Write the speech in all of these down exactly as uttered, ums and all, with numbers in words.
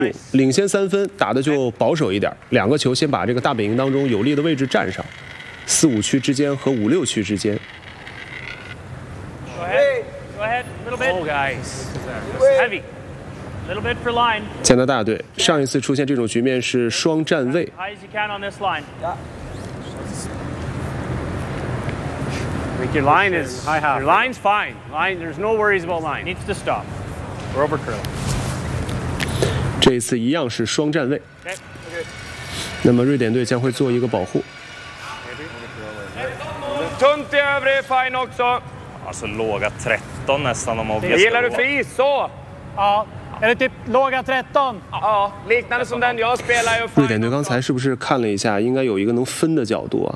领先三分，打的就保守一点，两个球先把这个大本营当中有利的位置占上，四五区之间和五六区之间。 Go ahead, go ahead, little bit. Oh, guys, heavy, little bit for line. 加拿大队上一次出现这种局面是双站位。 High as you can on this line. Your line is your line's fine. Line, there's no worries about line. Needs to stop. We're over curl. 这一次一样是双站位。 Okay. 那么瑞典队将会做一个保护。 Tunt i övre fine också. Alltså låga tretton nästan om Mogge. Gillar du fis så? Ja, eller typ låga tretton. Ja, liknande som den jag spelar ju. 瑞典队刚才是不是看了一下，应该有一个能分的角度啊？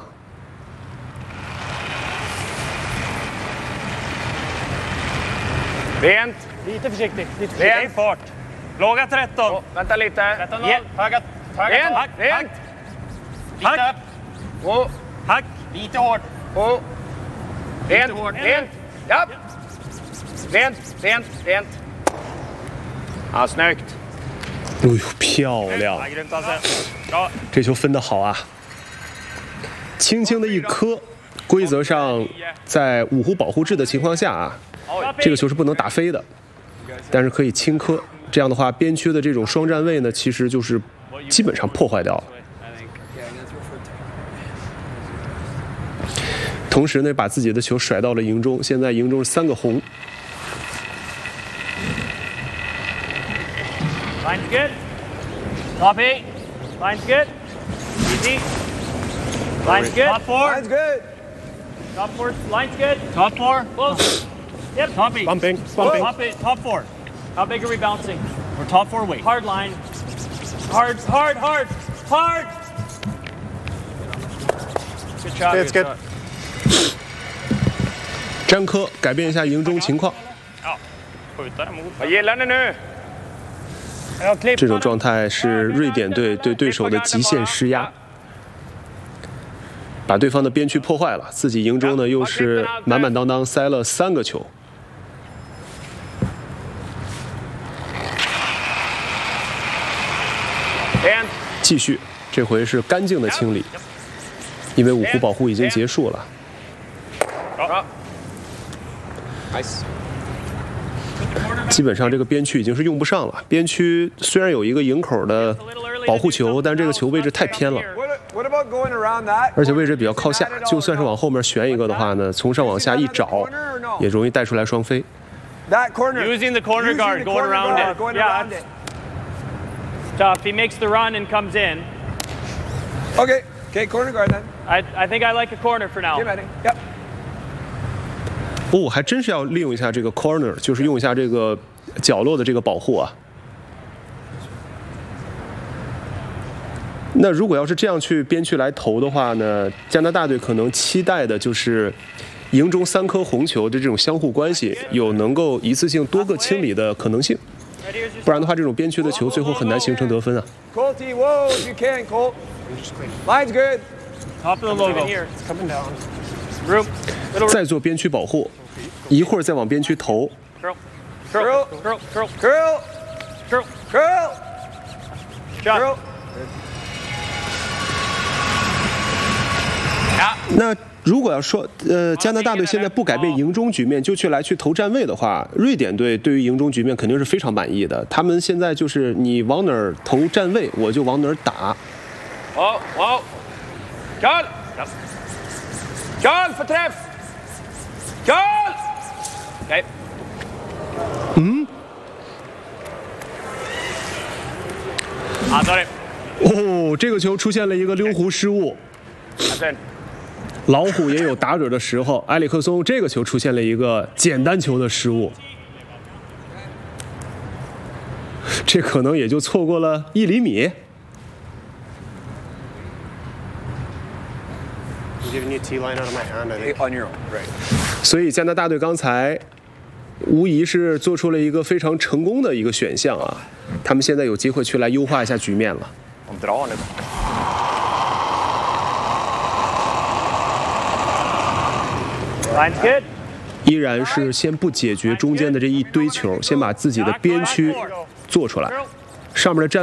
Rent. Lite försiktigt. Lite försiktigt. Rent. Fart. Låga tretton. Oh, vänta lite. tretton noll. Höga, höga Rent. hack, Rent. Lite upp. Oh. Hack. Lite hårt. Oh. Rent. Rent. Ja. Rent. Rent. Rent. Ja, snyggt. 哎呦，漂亮！ Ja, grymt alltså. Bra. 这球分得好啊！轻轻的一磕，规则上在五弧保护制的情况下啊，这个球是不能打飞的，但是可以轻磕。这样的话，边区的这种双站位呢，其实就是基本上破坏掉了。同时呢，把自己的球甩到了营中，现在营中三个红。 Line's good. Copy. Line's good. Easy. Line's good. Top four. Line's good. Top four. Line's good. Top four. Close. Yep. Copy. Bumping, bumping. Top eight, top four. How big are we bouncing? We're top four weight. Hard line. Hard, hard, hard, hard. Good job. It's good. 詹科改变一下营中情况。 Ja, skjuta emot. Vad gillar ni nu? 这种状态是瑞典队对对手的极限施压，把对方的边区破坏了，自己营中呢又是满满当当塞了三个球。继续，这回是干净的清理，因为五弧保护已经结束了。 Nice. 基本上这个边区已经是用不上了。边区虽然有一个营口的保护球，但这个球位置太偏了， What about going around that? 而且位置比较靠下。就算是往后面旋一个的话呢，从上往下一找，也容易带出来双飞。 That corner. Using the corner Using guard, the going corner around guard, it. Going Yeah, around it. Tough. He makes the run and comes in. Okay. Okay, corner guard then. I, I think I like a corner for now. Get ready. Yep. 哦，还真是要利用一下这个 corner， 就是用一下这个角落的这个保护啊。那如果要是这样去边区来投的话呢，加拿大队可能期待的就是营中三颗红球的这种相互关系，有能够一次性多个清理的可能性。不然的话，这种边区的球最后很难形成得分啊。 Colty, whoa, if you can, Colt. Line's good. Top of the logo. Here. Coming down. Room. Little 再做边区保护，一会儿再往边区投。 curl. Curl. Curl. Curl. Curl. Curl. Curl. Shot. Curl. 那如果要说，呃，加拿大队现在不改变营中局面，就去来去投站位的话，瑞典队对于营中局面肯定是非常满意的。他们现在就是你往哪儿投站位，我就往哪儿打。 Oh, oh. Karl. Karl för träff. Karl. Okej. 嗯， Ah, sorry. 哦，这个球出现了一个溜弧失误。 Sen. 老虎也有打准的时候，埃里克松这个球出现了一个简单球的失误，这可能也就错过了一厘米。 Giving you T line out of my hand, I think. On your own, right. 所以加拿大队刚才无疑是做出了一个非常成功的一个选项啊，他们现在有机会去来优化一下局面了。 De drar nu. Line's good. 依然是先不解决中间的这一堆球，先把自己的边区做出来，上面的站。